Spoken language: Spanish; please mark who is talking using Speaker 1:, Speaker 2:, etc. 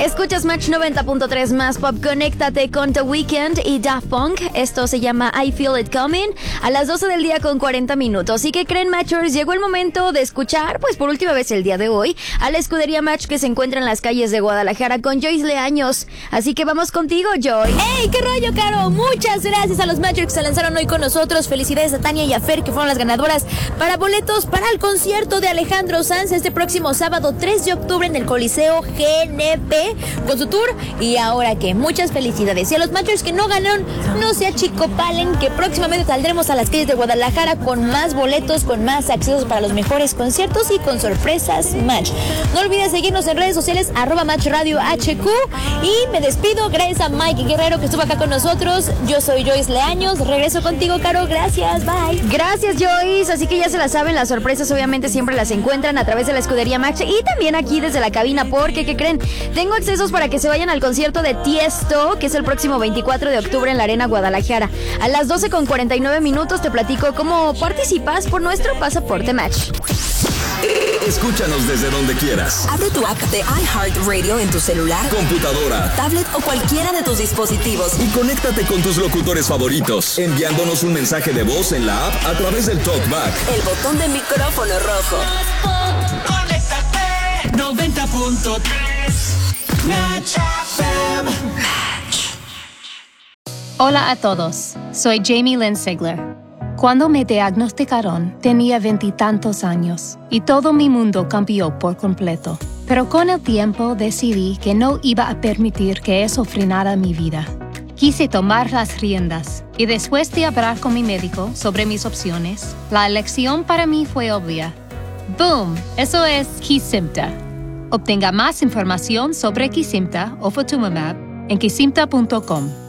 Speaker 1: Escuchas Match 90.3 más pop. Conéctate con The Weeknd y Daft Punk. Esto se llama I Feel It Coming a las 12 del día con 40 minutos. ¿Y qué creen, Matchers? Llegó el momento de escuchar, pues por última vez el día de hoy, a la escudería Match que se encuentra en las calles de Guadalajara con Joyce Leaños. Así que vamos contigo, Joy.
Speaker 2: ¡Ey! ¿Qué rollo, Caro? Muchas gracias a los Matchers que se lanzaron hoy con nosotros. Felicidades a Tania y a Fer, que fueron las ganadoras para boletos para el concierto de Alejandro Sanz este próximo sábado 3 de octubre en el Coliseo GNP con su tour. Y ahora que muchas felicidades. Y a los Matchers que no ganaron, no se achicopalen, que próximamente saldremos a las calles de Guadalajara con más boletos, con más accesos para los mejores conciertos y con sorpresas Match. No olvides seguirnos en redes sociales @MatchRadioHQ. Y me despido, gracias a Mike Guerrero que estuvo acá con nosotros. Yo soy Joyce Leaños, regreso contigo, Caro, gracias, bye.
Speaker 1: Gracias, Joyce, así que ya se la saben, las sorpresas obviamente siempre las encuentran a través de la escudería Match y también aquí desde la cabina, porque, ¿qué creen? Tengo accesos para que se vayan al concierto de Tiesto, que es el próximo 24 de octubre en la Arena Guadalajara. A las 12:49 minutos te platico cómo participas por nuestro pasaporte Match.
Speaker 3: Escúchanos desde donde quieras.
Speaker 4: Abre tu app de iHeartRadio en tu celular,
Speaker 3: computadora,
Speaker 4: tablet o cualquiera de tus dispositivos.
Speaker 3: Y conéctate con tus locutores favoritos, enviándonos un mensaje de voz en la app a través del TalkBack.
Speaker 4: El botón de micrófono rojo.
Speaker 5: Conéctate 90.3 Match FM.
Speaker 6: Hola a todos, soy Jamie Lynn Sigler. Cuando me diagnosticaron, tenía 20 y tantos años y todo mi mundo cambió por completo. Pero con el tiempo decidí que no iba a permitir que eso frenara mi vida. Quise tomar las riendas y después de hablar con mi médico sobre mis opciones, la elección para mí fue obvia. ¡Boom! Eso es Kesimpta. Obtenga más información sobre Kesimpta o Ofatumumab en kesimpta.com.